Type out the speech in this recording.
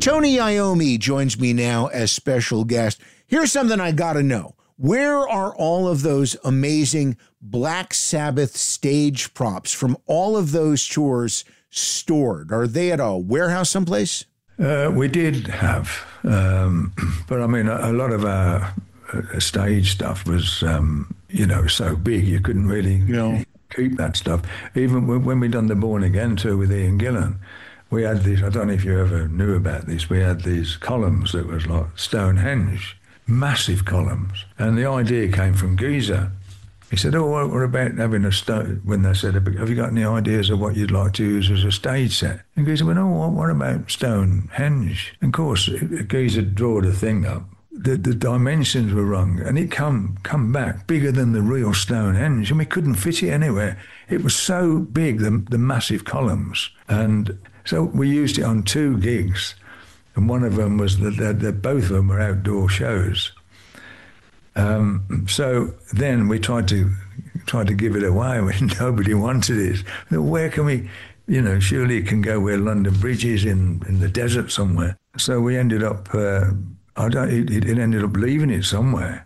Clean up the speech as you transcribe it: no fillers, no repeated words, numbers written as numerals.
Tony Iommi joins me now as special guest. Here's something I got to know. Where are all of those amazing Black Sabbath stage props from all of those tours stored? Are they at a warehouse someplace? We did have, but I mean, a lot of our stage stuff was, so big you couldn't really keep that stuff. Even when we done the Born Again tour with Ian Gillan, we had these, I don't know if you ever knew about this, we had these columns that was like Stonehenge, massive columns. And the idea came from Geezer. He said, what about having a stone, when they said, have you got any ideas of what you'd like to use as a stage set? And Geezer went, what about Stonehenge? And of course, Geezer drew the thing up. The dimensions were wrong, and it come back bigger than the real Stonehenge, and we couldn't fit it anywhere. It was so big, the massive columns. And so we used it on 2 gigs, and one of them was that both of them were outdoor shows. So then we tried to give it away when nobody wanted it. Where can we, surely it can go where London Bridge is in the desert somewhere. So we ended up, it ended up leaving it somewhere.